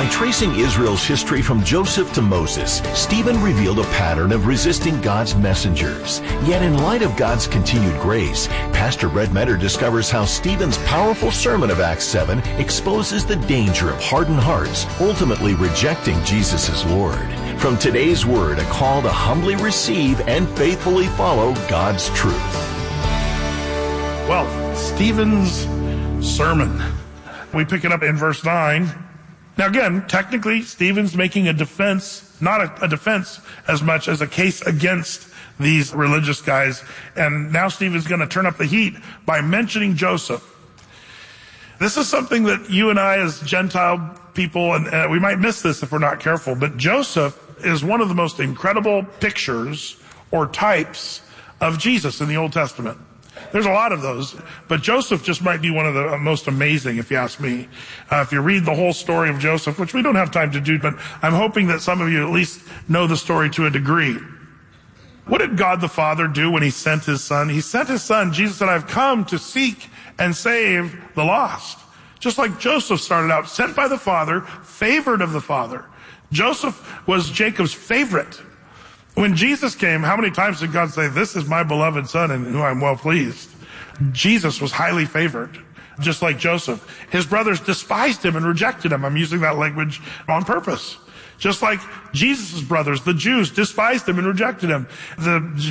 tracing Israel's history from Joseph to Moses, Stephen revealed a pattern of resisting God's messengers. Yet in light of God's continued grace, Pastor Brett Metter discovers how Stephen's powerful sermon of Acts 7 exposes the danger of hardened hearts, ultimately rejecting Jesus as Lord. From today's Word, a call to humbly receive and faithfully follow God's truth. Well, Stephen's sermon. We pick it up in verse 9. Now again, technically, Stephen's making a defense, not a defense as much as a case against these religious guys. And now Stephen's going to turn up the heat by mentioning Joseph. This is something that you and I as Gentile people, and we might miss this if we're not careful, but Joseph is one of the most incredible pictures or types of Jesus in the Old Testament. There's a lot of those, but Joseph just might be one of the most amazing, if you ask me. If you read the whole story of Joseph, which we don't have time to do, but I'm hoping that some of you at least know the story to a degree. What did God the Father do when he sent his son? He sent his son. Jesus said, I've come to seek and save the lost. Just like Joseph started out, sent by the Father, favored of the Father. Joseph was Jacob's favorite. When Jesus came, how many times did God say, this is my beloved son in whom I'm well pleased? Jesus was highly favored, just like Joseph. His brothers despised him and rejected him. I'm using that language on purpose. Just like Jesus' brothers, the Jews, despised him and rejected him. The